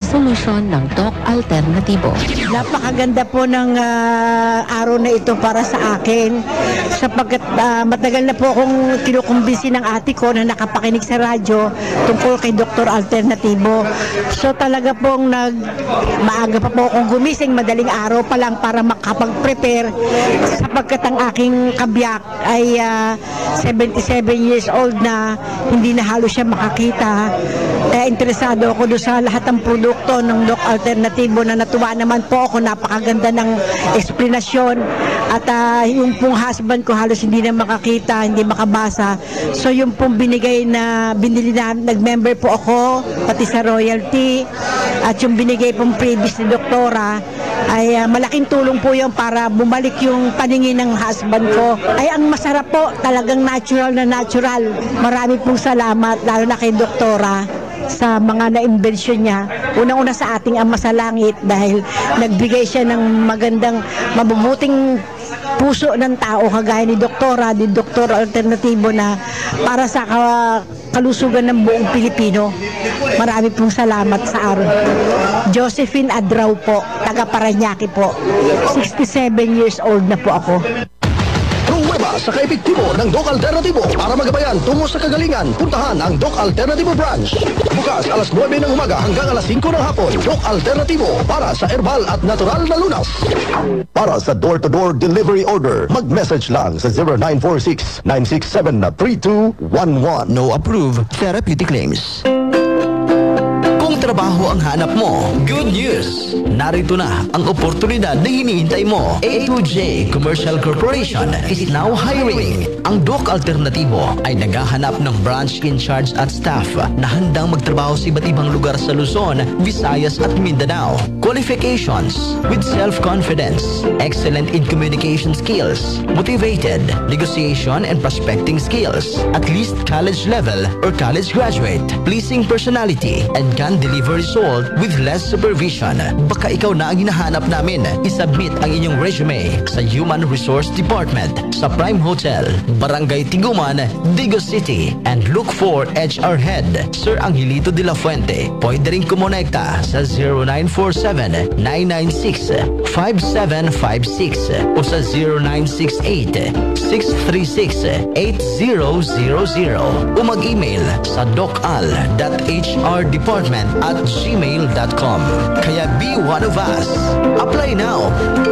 solution ng Doc Alternatibo. Napakaganda po ng araw na ito para sa akin sapagkat matagal na po akong kinukumbinsi ng ate ko na nakapakinig sa radyo tungkol kay Dr. Alternatibo. So talaga pong maaga pa po akong gumising, madaling araw pa lang para makapag-prepare sapagkat ang aking kabiyak ay 77 years old na hindi na halos siya makakita. Kaya interesado ako doon sa lahat ng produkto ng Doc Alternatibo na natuwa naman po ako. Napakaganda ng explanation at yung pong husband ko halos hindi na makakita, hindi makabasa. So yung pong binigay na binili na, nag-member po ako pati sa royalty at yung binigay pong previous ni doktora ay malaking tulong po yun para bumalik yung paningin ng husband ko. Ay ang masarap po, talagang natural na natural. Marami pong salamat lalo na kay doktora sa mga na-imbensyon niya. Unang-una sa ating Ama sa Langit dahil nagbigay siya ng magandang, mabubuting puso ng tao kagaya ni Doktora, ni Dr. Alternatibo na para sa kalusugan ng buong Pilipino. Marami pong salamat sa araw. Josephine Adraw po, taga Parañaque po. 67 years old na po ako. Pruweba sa kaepektibo ng Doc Alternatibo para magabayan tungo sa kagalingan. Puntahan ang Doc Alternatibo branch. Bukas alas 9 ng umaga hanggang alas 5 ng hapon. Doc Alternatibo para sa herbal at natural na lunas. Para sa door-to-door delivery order, mag-message lang sa 0946-967-3211. No approved therapeutic claims. Trabaho ang hanap mo. Good news! Narito na ang oportunidad na hinihintay mo. A2J Commercial Corporation is now hiring. Ang Doc Alternatibo ay naghahanap ng branch in charge at staff na handang magtrabaho sa iba't ibang lugar sa Luzon, Visayas at Mindanao. Qualifications with self-confidence, excellent in communication skills, motivated, negotiation and prospecting skills, at least college level or college graduate, pleasing personality, and can deliver result with less supervision. Baka ikaw na ang hinahanap namin. Isubmit ang inyong resume sa Human Resource Department sa Prime Hotel, Barangay Tiguman, Digos City, and look for HR Head, Sir Angelito de la Fuente. Pwede rin kumonekta sa 0947-996-5756 o sa 0968-636-8000 o mag-email sa docal.hrdepartment@gmail.com. Kaya be one of us. Apply now.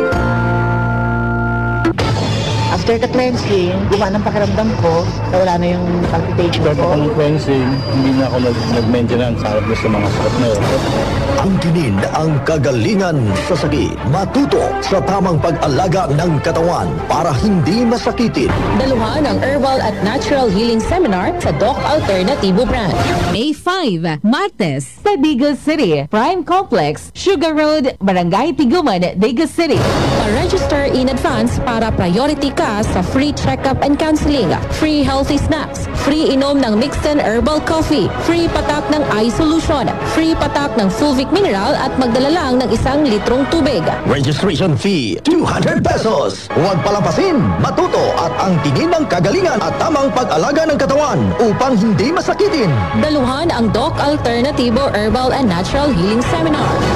After the cleansing, gumana ang pakiramdam ko, nawala na yung palpitation After ko. ng cleansing, hindi na ako nag-maintenance sa mga sakit na yun. Ang tinin ang kagalingan sa sakit. Matuto sa tamang pag-alaga ng katawan para hindi masakitin. Daluhan ang Herbal at Natural Healing Seminar sa Doc Alternatibo Branch. May 5, Martes, sa Digos City, Prime Complex, Sugar Road, Barangay Tiguman, Digos City. Pa-register in advance para priority ka sa free check-up and counseling, free healthy snacks, free inom ng Mixten Herbal Coffee, free patak ng eye solution, free patak ng Fulvic Mineral at magdala lang ng 1 litrong tubig. Registration fee, 200 pesos. Huwag palampasin, matuto at ang tingin ng kagalingan at tamang pag-alaga ng katawan upang hindi masakitin. Daluhan ang Doc Alternatibo Herbal and Natural Healing Seminar.